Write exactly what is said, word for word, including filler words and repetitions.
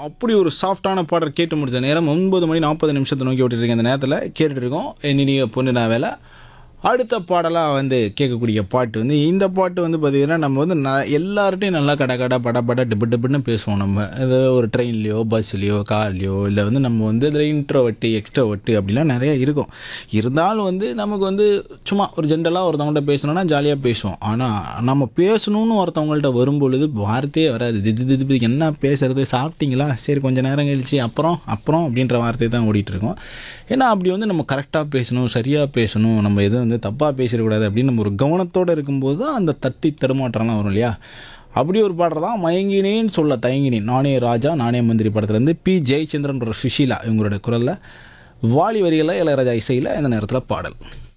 அப்படி ஒரு சாஃப்டான பாடல் கேட்டு முடிச்ச நேரம் ஒன்பது மணி நாற்பது நிமிஷத்தை நோக்கி விட்டுருக்கேன். இந்த நேரத்தில் கேட்டுட்டு இருக்கோம் இனிய பொண்ணு நான் வேலை. அடுத்த பாடலாக வந்து கேட்கக்கூடிய பாட்டு வந்து இந்த பாட்டு வந்து பார்த்திங்கன்னா நம்ம வந்து ந எல்லார்ட்டையும் நல்லா கடை கடை பட பட டிப்பு டிப்புன்னு பேசுவோம். நம்ம இது ஒரு ட்ரெயின்லையோ பஸ்லேயோ கார்லையோ இல்லை வந்து நம்ம வந்து இதில் இன்ட்ரோவர்ட்டு எக்ஸ்ட்ரோவர்ட்டு அப்படிலாம் நிறையா இருக்கும். இருந்தாலும் வந்து நமக்கு வந்து சும்மா ஒரு ஜென்ரலாக ஒருத்தவங்கள்ட்ட பேசணுன்னா ஜாலியாக பேசுவோம். ஆனால் நம்ம பேசணும்னு ஒருத்தவங்கள்ட்ட வரும்பொழுது வார்த்தையே வராது. திது திது திது என்ன பேசுறது, சாப்பிட்டீங்களா, சரி கொஞ்சம் நேரம் கழிச்சு அப்புறம் அப்புறம் அப்படின்ற வார்த்தை தான் ஓடிட்டுருக்கோம். ஏன்னா அப்படி வந்து நம்ம கரெக்டாக பேசணும், சரியாக பேசணும், நம்ம எதுவும் வந்து தப்பாக பேசிடக்கூடாது அப்படின்னு நம்ம ஒரு கவனத்தோடு இருக்கும்போது தான் அந்த தட்டி தடுமாற்றம்லாம் வரும் இல்லையா. அப்படி ஒரு பாடுறது தான் மயங்கினேன்னு சொல்ல தயங்கினேன். நானே ராஜா நானே மந்திரி படத்துலேருந்து பி ஜெயச்சந்திரன்ற சுஷீலா இவங்களோட குரலில், வாலி வரிகளில் இளையராஜா இசையில் இந்த நேரத்தில் பாடல்.